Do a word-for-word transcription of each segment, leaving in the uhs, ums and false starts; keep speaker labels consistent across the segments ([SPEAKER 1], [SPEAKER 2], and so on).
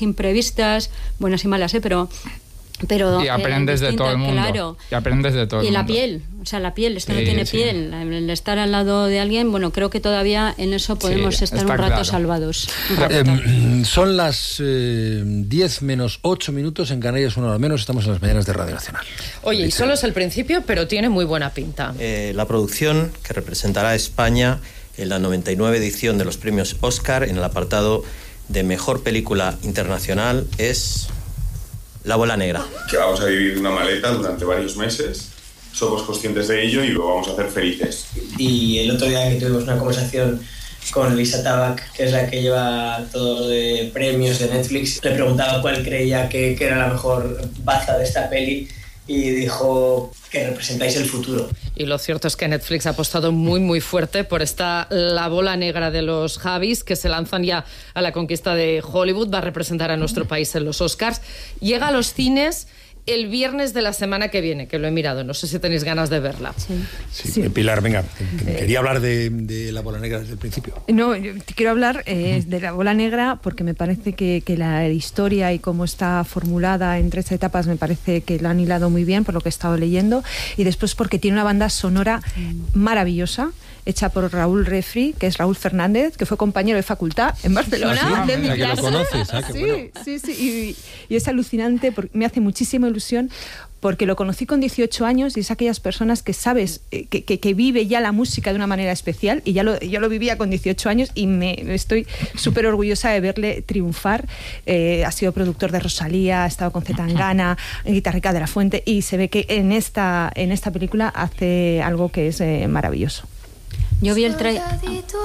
[SPEAKER 1] imprevistas, buenas y malas, ¿eh? Pero... Pero,
[SPEAKER 2] y aprendes
[SPEAKER 1] eh,
[SPEAKER 2] de todo el mundo.
[SPEAKER 1] Claro.
[SPEAKER 2] Y aprendes de todo el
[SPEAKER 1] y
[SPEAKER 2] mundo.
[SPEAKER 1] la piel, o sea, la piel, esto
[SPEAKER 2] sí,
[SPEAKER 1] no tiene
[SPEAKER 2] sí.
[SPEAKER 1] piel. El estar al lado de alguien, bueno, creo que todavía en eso podemos
[SPEAKER 2] sí,
[SPEAKER 1] estar un rato
[SPEAKER 2] claro.
[SPEAKER 1] salvados. Un
[SPEAKER 3] eh, son las eh, diez menos ocho minutos en Canarias, una hora menos. Estamos en las mañanas de Radio Nacional.
[SPEAKER 4] Oye, y solo es el principio, pero tiene muy buena pinta.
[SPEAKER 5] Eh, la producción que representará a España en la noventa y nueve edición de los premios Oscar en el apartado de Mejor Película Internacional es La Bola Negra.
[SPEAKER 6] Que vamos a vivir una maleta durante varios meses, somos conscientes de ello y lo vamos a hacer felices.
[SPEAKER 7] Y el otro día que tuvimos una conversación con Lisa Tabac, que es la que lleva todo de premios de Netflix, le preguntaba cuál creía que, que era la mejor baza de esta peli y dijo que representáis el futuro.
[SPEAKER 4] Y lo cierto es que Netflix ha apostado muy muy fuerte por esta La Bola Negra de los Javis, que se lanzan ya a la conquista de Hollywood, va a representar a nuestro país en los Oscars. Llega a los cines el viernes de la semana que viene, que lo he mirado, no sé si tenéis ganas de verla.
[SPEAKER 1] Sí.
[SPEAKER 3] Sí, sí. Pilar, venga, quería hablar de, de La Bola Negra desde el principio.
[SPEAKER 8] No, yo te quiero hablar eh, de La Bola Negra porque me parece que, que la historia y cómo está formulada en tres etapas me parece que la han hilado muy bien por lo que he estado leyendo, y después porque tiene una banda sonora maravillosa hecha por Raúl Refri, que es Raúl Fernández, que fue compañero de facultad en Barcelona.
[SPEAKER 3] ¿Ah, sí?
[SPEAKER 8] de mi
[SPEAKER 3] ¿A que
[SPEAKER 8] clase?
[SPEAKER 3] lo conoces? ¿Ah, qué
[SPEAKER 8] sí,
[SPEAKER 3] bueno.
[SPEAKER 8] sí, sí, y, y es alucinante, porque me hace muchísima ilusión, porque lo conocí con dieciocho años y es aquellas personas que sabes eh, que, que, que vive ya la música de una manera especial, y ya lo, yo lo vivía con dieciocho años y me estoy súper orgullosa de verle triunfar. Eh, ha sido productor de Rosalía, ha estado con Zetangana, Guitarrica de la Fuente, y se ve que en esta, en esta película hace algo que es eh, maravilloso.
[SPEAKER 1] Yo vi el trailer.
[SPEAKER 9] Soldadito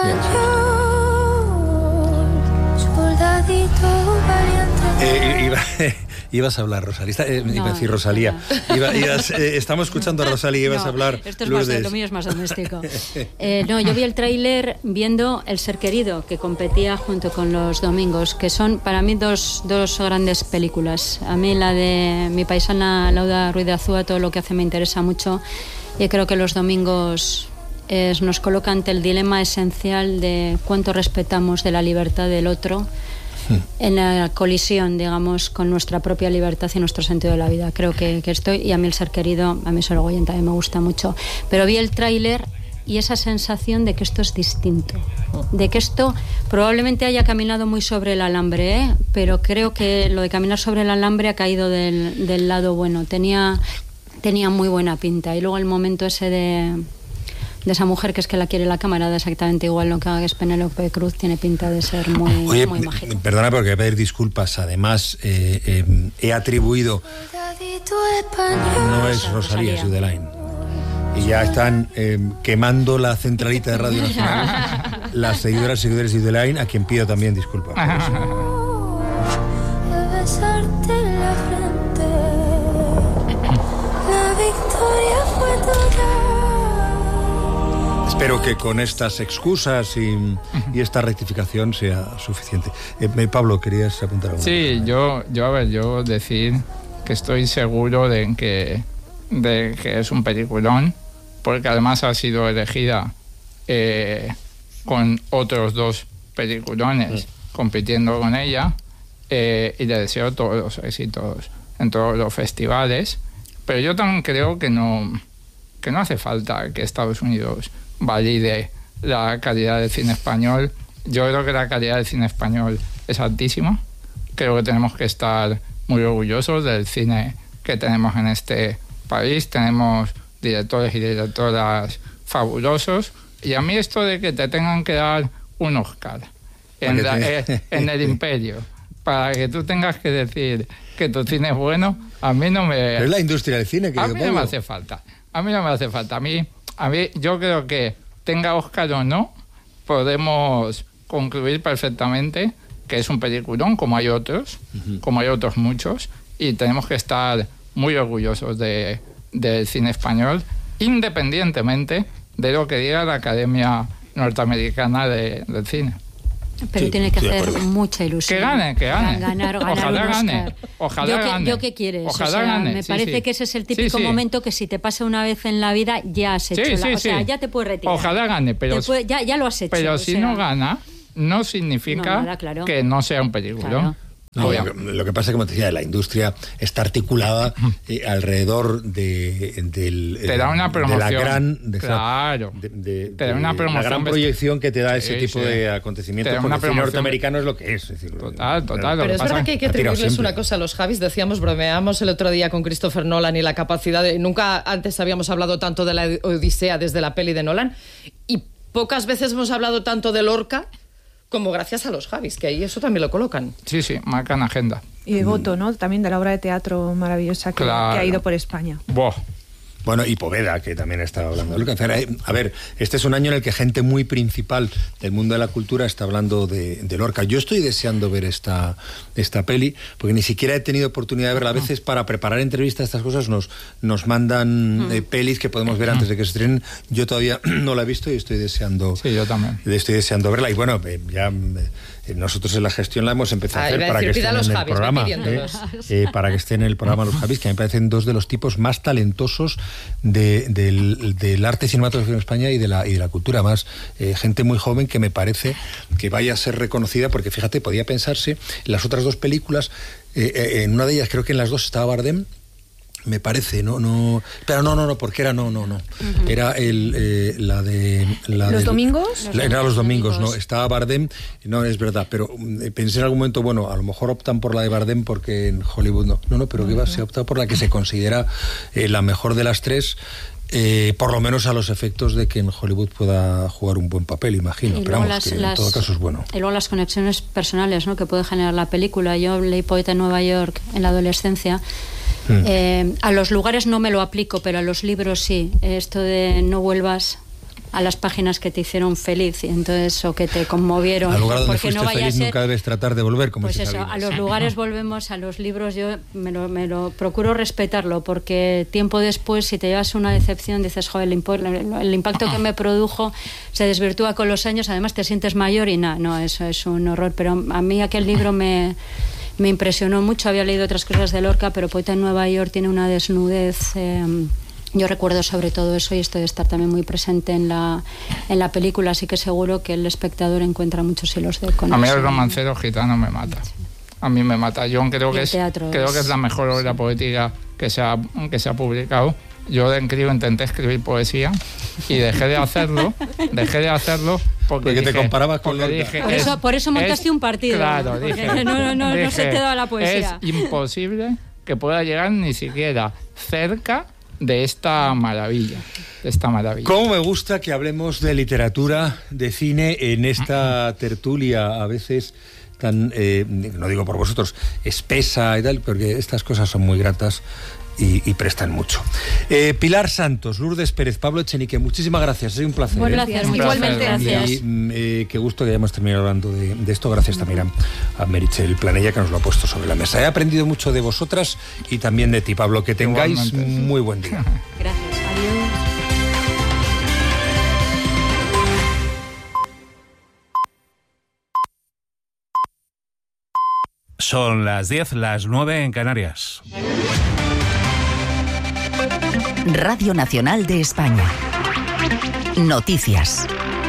[SPEAKER 9] español, soldadito valiente.
[SPEAKER 3] Eh, iba, ibas a hablar, Rosalía. Eh,
[SPEAKER 1] No,
[SPEAKER 3] iba a decir Rosalía.
[SPEAKER 1] no.
[SPEAKER 3] Iba, ibas, eh, estamos escuchando a Rosalía y ibas
[SPEAKER 1] No,
[SPEAKER 3] a hablar.
[SPEAKER 1] Esto es más,
[SPEAKER 3] Lourdes.
[SPEAKER 1] lo mío es más doméstico. Eh, no, yo vi el tráiler viendo El Ser Querido, que competía junto con Los Domingos, que son para mí dos, dos grandes películas. A mí la de mi paisana Lauda Ruiz de Azúa, todo lo que hace me interesa mucho, y creo que Los Domingos es, nos coloca ante el dilema esencial de cuánto respetamos de la libertad del otro en la colisión, digamos, con nuestra propia libertad y nuestro sentido de la vida. Creo que, que estoy, y a mí El Ser Querido, a mí Sorogoyen también me gusta mucho, pero vi el tráiler y esa sensación de que esto es distinto, de que esto probablemente haya caminado muy sobre el alambre, ¿eh? Pero creo que lo de caminar sobre el alambre ha caído del, del lado bueno, tenía, tenía muy buena pinta, y luego el momento ese de... de esa mujer que es que la quiere la cámara, da exactamente igual lo que haga, que es Penélope Cruz, tiene pinta de ser muy,
[SPEAKER 3] Oye,
[SPEAKER 1] muy mágico.
[SPEAKER 3] Perdona, porque voy a pedir disculpas. Además, eh, eh, he atribuido... No es Rosalía, es Udelain. Y ya están eh, quemando la centralita de Radio Nacional las seguidoras y seguidores de Udelain, a quien pido también disculpas.
[SPEAKER 9] Besarte en la frente, la victoria fue tuya.
[SPEAKER 3] Espero que con estas excusas y, y esta rectificación sea suficiente. Eh, Pablo, ¿querías apuntar algo?
[SPEAKER 2] Sí, yo, yo, a ver, yo decir que estoy seguro de que, de que es un peliculón, porque además ha sido elegida eh, con otros dos peliculones compitiendo con ella, eh, y le deseo todos los éxitos en todos los festivales, pero yo también creo que no, que no hace falta que Estados Unidos valide la calidad del cine español. Yo creo que la calidad del cine español es altísima. Creo que tenemos que estar muy orgullosos del cine que tenemos en este país. Tenemos directores y directoras fabulosos, y a mí esto de que te tengan que dar un Oscar en, la, eh, en el Imperio para que tú tengas que decir que tu cine es bueno, a mí no me...
[SPEAKER 3] Pero es la industria del cine que
[SPEAKER 2] a
[SPEAKER 3] yo
[SPEAKER 2] mí
[SPEAKER 3] pongo.
[SPEAKER 2] no me hace falta. A mí no me hace falta. A mí, a mí yo creo que tenga Oscar o no, podemos concluir perfectamente que es un peliculón, como hay otros, uh-huh. como hay otros muchos, y tenemos que estar muy orgullosos de, del cine español, independientemente de lo que diga la Academia Norteamericana de, del Cine.
[SPEAKER 1] Pero
[SPEAKER 2] sí,
[SPEAKER 1] tiene que hacer mucha ilusión.
[SPEAKER 2] Que gane, que gane.
[SPEAKER 1] Ganar, ganar
[SPEAKER 2] ojalá
[SPEAKER 1] un
[SPEAKER 2] gane. Ojalá
[SPEAKER 1] ¿Yo,
[SPEAKER 2] gane.
[SPEAKER 1] ¿Yo qué quieres?
[SPEAKER 2] Ojalá
[SPEAKER 1] o sea,
[SPEAKER 2] gane.
[SPEAKER 1] Me
[SPEAKER 2] sí,
[SPEAKER 1] parece
[SPEAKER 2] sí.
[SPEAKER 1] que ese es el típico
[SPEAKER 2] sí, sí.
[SPEAKER 1] momento que si te pasa una vez en la vida ya has hecho
[SPEAKER 2] sí,
[SPEAKER 1] la,
[SPEAKER 2] sí,
[SPEAKER 1] o sea,
[SPEAKER 2] sí.
[SPEAKER 1] ya te puedes retirar.
[SPEAKER 2] Ojalá gane, pero
[SPEAKER 1] puede, ya, ya lo has hecho.
[SPEAKER 2] Pero
[SPEAKER 1] o
[SPEAKER 2] si
[SPEAKER 1] sea,
[SPEAKER 2] no gana, no significa
[SPEAKER 1] no, nada, claro.
[SPEAKER 2] que no sea un película.
[SPEAKER 1] Claro.
[SPEAKER 3] No, lo, que, lo que pasa es que, como te decía, la industria está articulada eh, alrededor de, del,
[SPEAKER 2] te da una promoción,
[SPEAKER 3] de la gran, de,
[SPEAKER 2] claro,
[SPEAKER 3] de, de,
[SPEAKER 2] te da una promoción,
[SPEAKER 3] la gran proyección que te da ese
[SPEAKER 2] sí,
[SPEAKER 3] tipo
[SPEAKER 2] sí.
[SPEAKER 3] de acontecimientos, porque el cine norteamericano es lo que es. es decir,
[SPEAKER 2] total, total.
[SPEAKER 4] Pero es verdad que hay que atribuirles una cosa a los Javis. Decíamos, bromeamos el otro día con Christopher Nolan y la capacidad de... Nunca antes habíamos hablado tanto de la Odisea desde la peli de Nolan, y pocas veces hemos hablado tanto de Lorca como gracias a los Javis, que ahí eso también lo colocan.
[SPEAKER 2] Sí, sí, marcan agenda.
[SPEAKER 8] Y de Goto, ¿no? También de la obra de teatro maravillosa que,
[SPEAKER 2] claro.
[SPEAKER 8] que ha ido por España.
[SPEAKER 2] Buah.
[SPEAKER 3] Bueno, y Poveda, que también está hablando de Lorca. A ver, este es un año en el que gente muy principal del mundo de la cultura está hablando de, de Lorca. Yo estoy deseando ver esta, esta peli, porque ni siquiera he tenido oportunidad de verla. A veces para preparar entrevistas, estas cosas nos, nos mandan eh, pelis que podemos ver antes de que se estrenen. Yo todavía no la he visto y estoy deseando,
[SPEAKER 2] sí, yo también.
[SPEAKER 3] Estoy deseando verla. Y bueno, eh, ya... Eh, nosotros en la gestión la hemos empezado a hacer para que estén en el Javis, programa, eh, eh, para que estén en el programa los Javis, que me parecen dos de los tipos más talentosos de, del, del arte cinematográfico en España y de la, y de la cultura, más eh, gente muy joven que me parece que vaya a ser reconocida, porque fíjate, podía pensarse en las otras dos películas, eh, eh, en una de ellas creo que en las dos estaba Bardem, me parece, no, no, pero no, no, no, porque era no, no, no, uh-huh. era el, eh, la de la
[SPEAKER 8] los
[SPEAKER 3] del,
[SPEAKER 8] domingos,
[SPEAKER 3] la, era los domingos, domingos, no, estaba Bardem, no es verdad, pero eh, pensé en algún momento, bueno, a lo mejor optan por la de Bardem porque en Hollywood no, no, no, pero uh-huh. que va, se opta por la que se considera eh, la mejor de las tres. Eh, por lo menos a los efectos de que en Hollywood pueda jugar un buen papel, imagino, pero vamos, las, que en todo caso es bueno.
[SPEAKER 1] Y luego las conexiones personales, ¿no?, que puede generar la película. Yo leí Poeta en Nueva York en la adolescencia. Mm. Eh, a los lugares no me lo aplico, pero a los libros sí. Esto de no vuelvas a las páginas que te hicieron feliz, y entonces, o que te conmovieron.
[SPEAKER 3] Al lugar donde
[SPEAKER 1] porque
[SPEAKER 3] fuiste
[SPEAKER 1] no vaya
[SPEAKER 3] feliz
[SPEAKER 1] a ser,
[SPEAKER 3] nunca debes tratar de volver, como
[SPEAKER 1] pues
[SPEAKER 3] dice
[SPEAKER 1] eso,
[SPEAKER 3] Sabina.
[SPEAKER 1] a los lugares volvemos, a los libros yo me lo, me lo procuro respetarlo, porque tiempo después, si te llevas una decepción, dices, joder, el, impo- el impacto que me produjo se desvirtúa con los años, además te sientes mayor y nada, no, eso es un horror. Pero a mí aquel libro me... me impresionó mucho. Había leído otras cosas de Lorca, pero Poeta en Nueva York tiene una desnudez. Eh, yo recuerdo sobre todo eso, y esto de estar también muy presente en la, en la película, así que seguro que el espectador encuentra muchos hilos de conexión.
[SPEAKER 2] A mí el romancero gitano me mata. A mí me mata. Yo creo que es, creo
[SPEAKER 1] es...
[SPEAKER 2] que es la mejor obra poética que se ha, que se ha publicado. Yo de crío intenté escribir poesía y dejé de hacerlo, dejé de hacerlo porque,
[SPEAKER 3] porque
[SPEAKER 2] dije,
[SPEAKER 3] te comparabas con
[SPEAKER 2] porque
[SPEAKER 3] Lorca.
[SPEAKER 2] dije,
[SPEAKER 1] por,
[SPEAKER 2] es,
[SPEAKER 1] eso, por eso montaste
[SPEAKER 2] es,
[SPEAKER 1] un partido.
[SPEAKER 2] Claro, dije,
[SPEAKER 1] no, no, no,
[SPEAKER 2] dije,
[SPEAKER 1] no se te da la poesía.
[SPEAKER 2] Es imposible que pueda llegar ni siquiera cerca de esta maravilla, de esta maravilla.
[SPEAKER 3] Cómo me gusta que hablemos de literatura, de cine en esta tertulia, a veces tan, eh, no digo por vosotros, espesa y tal, porque estas cosas son muy gratas y, y prestan mucho. Eh, Pilar Santos, Lourdes Pérez, Pablo Echenique, muchísimas gracias, es un placer.
[SPEAKER 1] Buen
[SPEAKER 3] ¿eh?
[SPEAKER 1] placer,
[SPEAKER 2] un
[SPEAKER 1] igualmente,
[SPEAKER 2] placer.
[SPEAKER 1] gracias.
[SPEAKER 3] Y eh, qué gusto que hayamos terminado hablando de, de esto. Gracias también a, a Meritxell Planella, que nos lo ha puesto sobre la mesa. He aprendido mucho de vosotras y también de ti, Pablo. Que tengáis igualmente. Muy buen día.
[SPEAKER 1] Gracias, adiós.
[SPEAKER 10] Son las diez, las nueve en Canarias.
[SPEAKER 11] Radio Nacional de España. Noticias.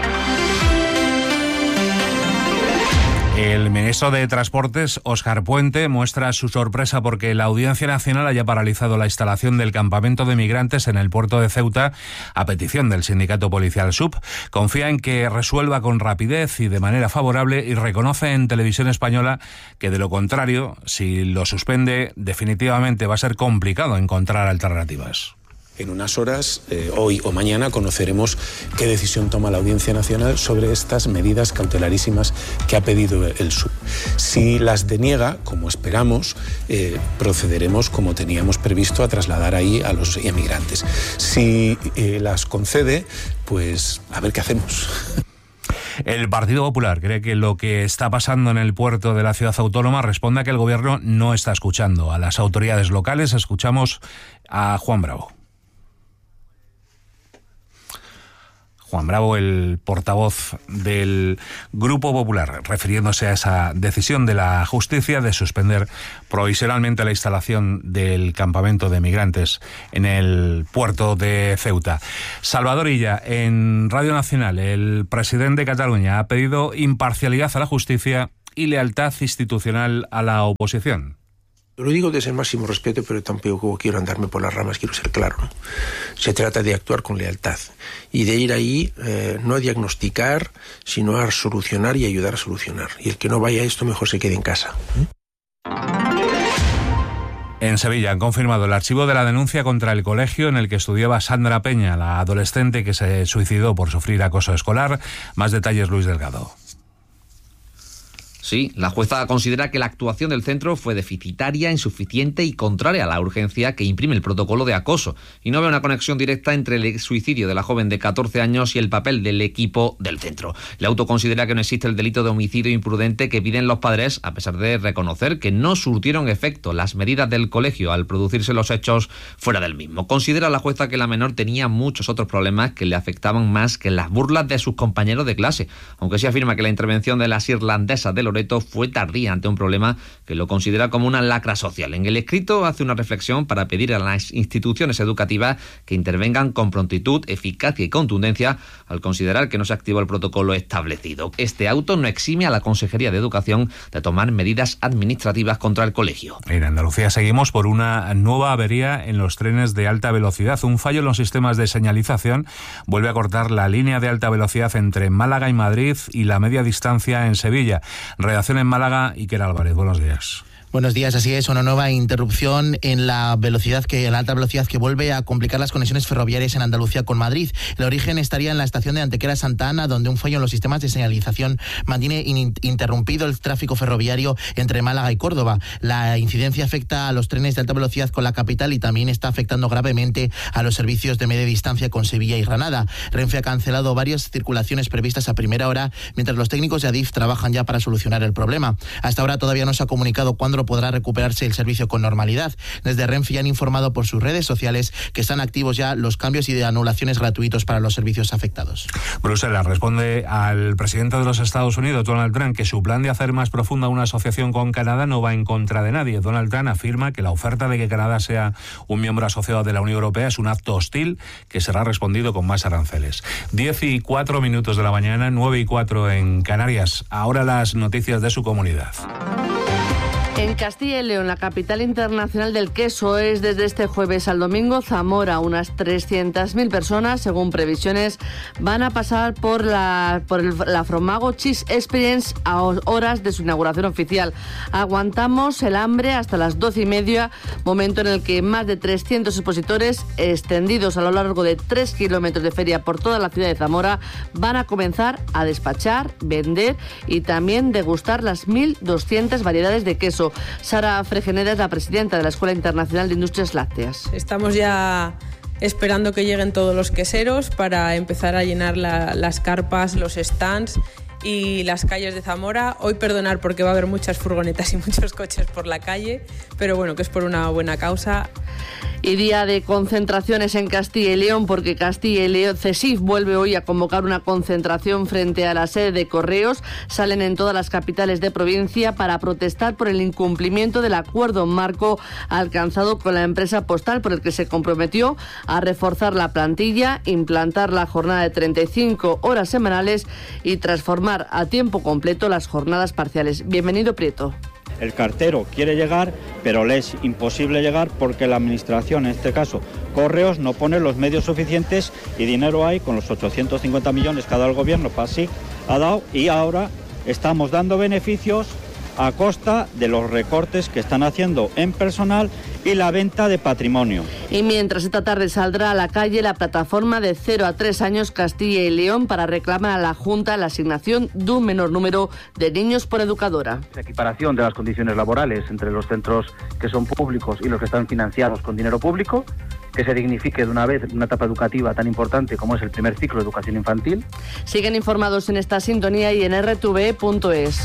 [SPEAKER 10] El ministro de Transportes, Óscar Puente, muestra su sorpresa porque la Audiencia Nacional haya paralizado la instalación del campamento de migrantes en el puerto de Ceuta a petición del sindicato policial S U P. Confía en que resuelva con rapidez y de manera favorable y reconoce en Televisión Española que, de lo contrario, si lo suspende, definitivamente va a ser complicado encontrar alternativas.
[SPEAKER 12] En unas horas, eh, hoy o mañana, conoceremos qué decisión toma la Audiencia Nacional sobre estas medidas cautelarísimas que ha pedido el S U P. Si las deniega, como esperamos, eh, procederemos, como teníamos previsto, a trasladar ahí a los inmigrantes. Si eh, las concede, pues a ver qué hacemos.
[SPEAKER 10] El Partido Popular cree que lo que está pasando en el puerto de la ciudad autónoma responde a que el gobierno no está escuchando a las autoridades locales. Escuchamos a Juan Bravo. Juan Bravo, el portavoz del Grupo Popular, refiriéndose a esa decisión de la justicia de suspender provisionalmente la instalación del campamento de migrantes en el puerto de Ceuta. Salvador Illa, en Radio Nacional, el presidente de Cataluña ha pedido imparcialidad a la justicia y lealtad institucional a la oposición.
[SPEAKER 12] Lo digo desde el máximo respeto, pero tampoco quiero andarme por las ramas, quiero ser claro, ¿no? Se trata de actuar con lealtad y de ir ahí eh, no a diagnosticar, sino a solucionar y ayudar a solucionar. Y el que no vaya a esto mejor se quede en casa, ¿eh?
[SPEAKER 10] En Sevilla han confirmado el archivo de la denuncia contra el colegio en el que estudiaba Sandra Peña, la adolescente que se suicidó por sufrir acoso escolar. Más detalles, Luis Delgado.
[SPEAKER 13] Sí, la jueza considera que la actuación del centro fue deficitaria, insuficiente y contraria a la urgencia que imprime el protocolo de acoso, y no ve una conexión directa entre el suicidio de la joven de catorce años y el papel del equipo del centro. El auto considera que no existe el delito de homicidio imprudente que piden los padres, a pesar de reconocer que no surtieron efecto las medidas del colegio al producirse los hechos fuera del mismo. Considera la jueza que la menor tenía muchos otros problemas que le afectaban más que las burlas de sus compañeros de clase, aunque sí afirma que la intervención de las irlandesas de Loreto fue tardía ante un problema que lo considera como una lacra social. En el escrito hace una reflexión para pedir a las instituciones educativas que intervengan con prontitud, eficacia y contundencia al considerar que no se activó el protocolo establecido. Este auto no exime a la Consejería de Educación de tomar medidas administrativas contra el colegio.
[SPEAKER 10] En Andalucía seguimos por una nueva avería en los trenes de alta velocidad. Un fallo en los sistemas de señalización vuelve a cortar la línea de alta velocidad entre Málaga y Madrid y la media distancia en Sevilla. Redacción en Málaga, Iker Álvarez, buenos días.
[SPEAKER 14] Buenos días, así es, una nueva interrupción en la velocidad que, en la alta velocidad que vuelve a complicar las conexiones ferroviarias en Andalucía con Madrid. El origen estaría en la estación de Antequera Santa Ana, donde un fallo en los sistemas de señalización mantiene in, interrumpido el tráfico ferroviario entre Málaga y Córdoba. La incidencia afecta a los trenes de alta velocidad con la capital y también está afectando gravemente a los servicios de media distancia con Sevilla y Granada. Renfe ha cancelado varias circulaciones previstas a primera hora, mientras los técnicos de Adif trabajan ya para solucionar el problema. Hasta ahora todavía no se ha comunicado cuándo podrá recuperarse el servicio con normalidad. Desde Renfe ya han informado por sus redes sociales que están activos ya los cambios y de anulaciones gratuitos para los servicios afectados.
[SPEAKER 10] Bruselas responde al presidente de los Estados Unidos, Donald Trump, que su plan de hacer más profunda una asociación con Canadá no va en contra de nadie. Donald Trump afirma que la oferta de que Canadá sea un miembro asociado de la Unión Europea es un acto hostil que será respondido con más aranceles. Diez y cuatro minutos de la mañana, nueve y cuatro en Canarias. Ahora las noticias de su comunidad.
[SPEAKER 4] En Castilla y León, la capital internacional del queso, es desde este jueves al domingo. Zamora, unas trescientas mil personas, según previsiones, van a pasar por la, por el, la Fromago Cheese Experience a horas de su inauguración oficial. Aguantamos el hambre hasta las doce y media, momento en el que más de trescientos expositores, extendidos a lo largo de tres kilómetros de feria por toda la ciudad de Zamora, van a comenzar a despachar, vender y también degustar las mil doscientas variedades de queso. Sara Fregeneda es la presidenta de la Escuela Internacional de Industrias Lácteas.
[SPEAKER 15] Estamos ya esperando que lleguen todos los queseros para empezar a llenar la, las carpas, los stands y las calles de Zamora. Hoy perdonar porque va a haber muchas furgonetas y muchos coches por la calle, pero bueno, que es por una buena causa.
[SPEAKER 4] Y día de concentraciones en Castilla y León, porque Castilla y León, CESIF vuelve hoy a convocar una concentración frente a la sede de Correos. Salen en todas las capitales de provincia para protestar por el incumplimiento del acuerdo marco alcanzado con la empresa postal, por el que se comprometió a reforzar la plantilla, implantar la jornada de treinta y cinco horas semanales y transformar a tiempo completo las jornadas parciales. Bienvenido, Prieto.
[SPEAKER 16] El cartero quiere llegar, pero le es imposible llegar porque la administración, en este caso Correos, no pone los medios suficientes y dinero hay con los ochocientos cincuenta millones que ha dado el gobierno, para sí ha dado, y ahora estamos dando beneficios a costa de los recortes que están haciendo en personal y la venta de patrimonio.
[SPEAKER 4] Y mientras esta tarde saldrá a la calle la plataforma de cero a tres años Castilla y León para reclamar a la Junta la asignación de un menor número de niños por educadora.
[SPEAKER 17] La equiparación de las condiciones laborales entre los centros que son públicos y los que están financiados con dinero público, que se dignifique de una vez una etapa educativa tan importante como es el primer ciclo de educación infantil.
[SPEAKER 4] Siguen informados en esta sintonía y en r t v punto es.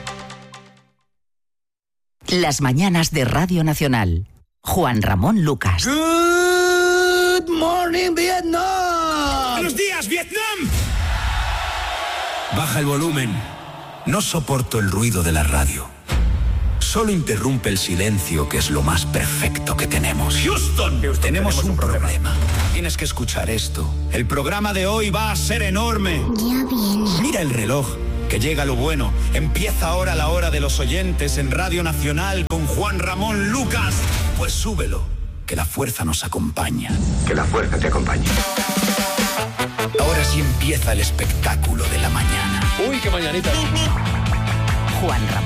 [SPEAKER 11] Las mañanas de Radio Nacional. Juan Ramón Lucas.
[SPEAKER 18] Good morning, Vietnam.
[SPEAKER 19] Buenos días, Vietnam.
[SPEAKER 18] Baja el volumen. No soporto el ruido de la radio. Solo interrumpe el silencio, que es lo más perfecto que tenemos.
[SPEAKER 19] Houston,
[SPEAKER 18] Houston tenemos, tenemos un, un problema. problema. Tienes que escuchar esto. El programa de hoy va a ser enorme.
[SPEAKER 9] Ya viene.
[SPEAKER 18] Mira el reloj. que llega lo bueno. Empieza ahora la hora de los oyentes en Radio Nacional con Juan Ramón Lucas. Pues súbelo, que la fuerza nos acompaña.
[SPEAKER 19] Que la fuerza te acompañe.
[SPEAKER 18] Ahora sí empieza el espectáculo de la mañana.
[SPEAKER 3] Uy, qué mañanita.
[SPEAKER 11] Juan Ramón